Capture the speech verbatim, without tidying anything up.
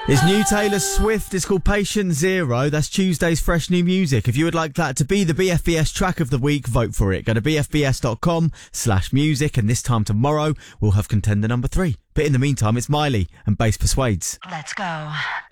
It's new Taylor Swift. It's called Patient Zero. That's Tuesday's fresh new music. If you would like that to be the B F B S track of the week, vote for it. Go to bfbs.com slash music, and this time tomorrow we'll have contender number three. But in the meantime, it's Miley and Bass Persuades. Let's go.